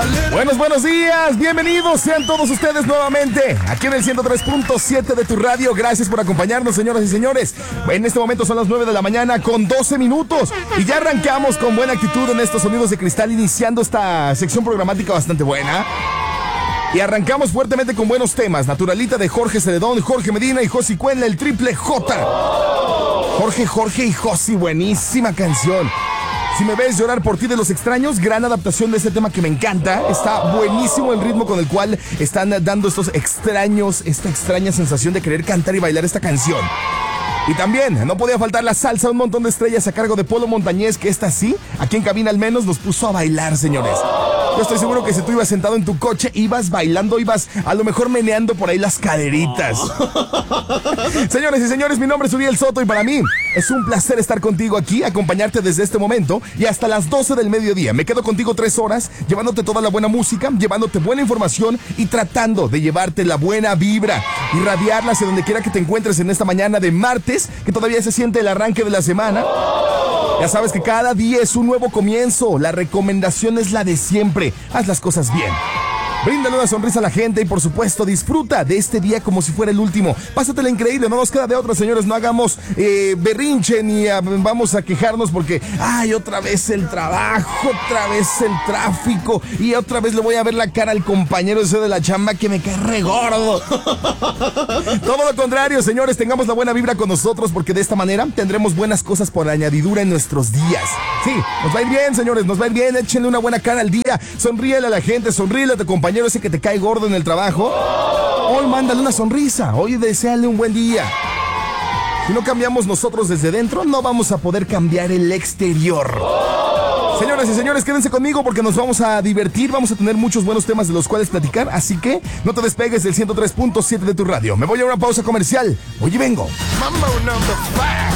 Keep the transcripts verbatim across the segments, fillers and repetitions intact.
Buenos, buenos días, bienvenidos sean todos ustedes nuevamente aquí en el ciento tres punto siete de tu radio. Gracias por acompañarnos, señoras y señores. En este momento son las nueve de la mañana con doce minutos y ya arrancamos con buena actitud en estos sonidos de cristal, iniciando esta sección programática bastante buena. Y arrancamos fuertemente con buenos temas. Naturalita de Jorge Celedón, Jorge Medina y Josi Cuenla, el triple J. Jorge, Jorge y Josi, buenísima canción. Si me ves llorar por ti de Los Extraños, gran adaptación de este tema que me encanta. Está buenísimo el ritmo con el cual están dando estos extraños, esta extraña sensación de querer cantar y bailar esta canción. Y también no podía faltar la salsa, un montón de estrellas a cargo de Polo Montañez, que esta sí, aquí en cabina al menos, nos puso a bailar, señores. Yo estoy seguro que si tú ibas sentado en tu coche, ibas bailando, ibas a lo mejor meneando por ahí las caderitas. Señores y señores, mi nombre es Uriel Soto y para mí es un placer estar contigo aquí, acompañarte desde este momento y hasta las doce del mediodía. Me quedo contigo tres horas, llevándote toda la buena música, llevándote buena información y tratando de llevarte la buena vibra, irradiarla hacia donde quiera que te encuentres en esta mañana de martes, que todavía se siente el arranque de la semana. Ya sabes que cada día es un nuevo comienzo. La recomendación es la de siempre. Haz las cosas bien. Bríndale una sonrisa a la gente y por supuesto disfruta de este día como si fuera el último. Pásatela increíble, no nos queda de otra, señores. No hagamos eh, berrinche ni a, vamos a quejarnos porque ay, otra vez el trabajo, otra vez el tráfico y otra vez le voy a ver la cara al compañero ese de la chamba que me cae re gordo. Todo lo contrario, señores, tengamos la buena vibra con nosotros porque de esta manera tendremos buenas cosas por añadidura en nuestros días. Sí, nos va a ir bien, señores, nos va a ir bien. Échenle una buena cara al día. Sonríele a la gente, sonríele a tu compañero ese que te cae gordo en el trabajo. Hoy mándale una sonrisa, hoy deséale un buen día. Si no cambiamos nosotros desde dentro, no vamos a poder cambiar el exterior. Señoras y señores, quédense conmigo porque nos vamos a divertir, vamos a tener muchos buenos temas de los cuales platicar, así que no te despegues del ciento tres punto siete de tu radio. Me voy a una pausa comercial, hoy vengo. Mambo number five.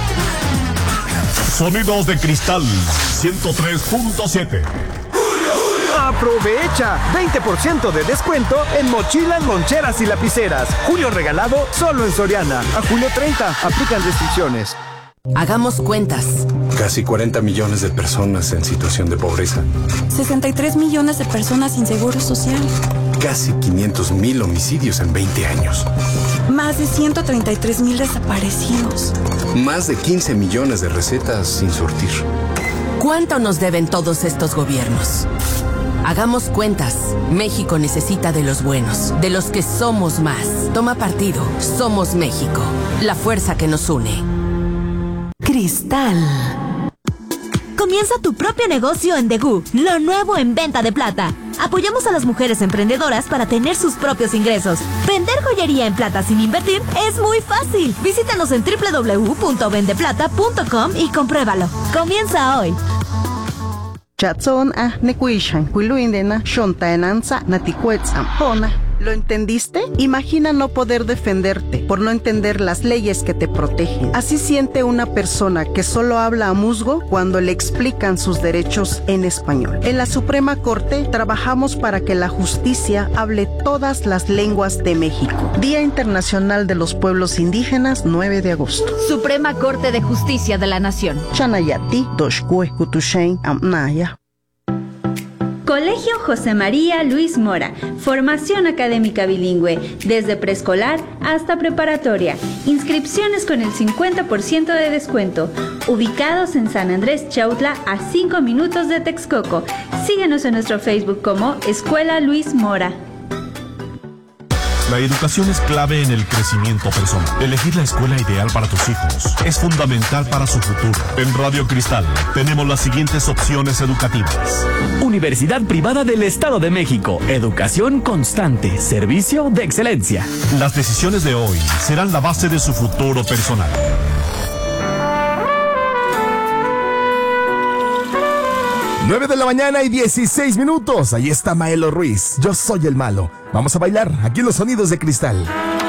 Sonidos de cristal, ciento tres punto siete. Aprovecha veinte por ciento de descuento en mochilas, loncheras y lapiceras. Julio regalado solo en Soriana. A julio treinta, aplican restricciones. Hagamos cuentas. Casi cuarenta millones de personas en situación de pobreza. sesenta y tres millones de personas sin seguro social. Casi quinientos mil homicidios en veinte años. Más de ciento treinta y tres mil desaparecidos. Más de quince millones de recetas sin surtir. ¿Cuánto nos deben todos estos gobiernos? Hagamos cuentas. México necesita de los buenos, de los que somos más. Toma partido. Somos México. La fuerza que nos une. Cristal. Comienza tu propio negocio en Degú, lo nuevo en venta de plata. Apoyamos a las mujeres emprendedoras para tener sus propios ingresos. Vender joyería en plata sin invertir es muy fácil. Visítanos en doble u doble u doble u punto vende plata punto com y compruébalo. Comienza hoy. Chatson a nekuishan kuiluindena shontaenanza natikuetzam hona. ¿Lo entendiste? Imagina no poder defenderte por no entender las leyes que te protegen. Así siente una persona que solo habla a musgo cuando le explican sus derechos en español. En la Suprema Corte trabajamos para que la justicia hable todas las lenguas de México. Día Internacional de los Pueblos Indígenas, nueve de agosto. Suprema Corte de Justicia de la Nación. Chanayati, Toshkue, Kutushen, Amnaya. Colegio José María Luis Mora, formación académica bilingüe, desde preescolar hasta preparatoria. Inscripciones con el cincuenta por ciento de descuento. Ubicados en San Andrés Chautla, a cinco minutos de Texcoco. Síguenos en nuestro Facebook como Escuela Luis Mora. La educación es clave en el crecimiento personal. Elegir la escuela ideal para tus hijos es fundamental para su futuro. En Radio Cristal tenemos las siguientes opciones educativas. Universidad Privada del Estado de México. Educación constante. Servicio de excelencia. Las decisiones de hoy serán la base de su futuro personal. nueve de la mañana y dieciséis minutos. Ahí está Maelo Ruiz. Yo soy el malo. Vamos a bailar aquí en los sonidos de cristal.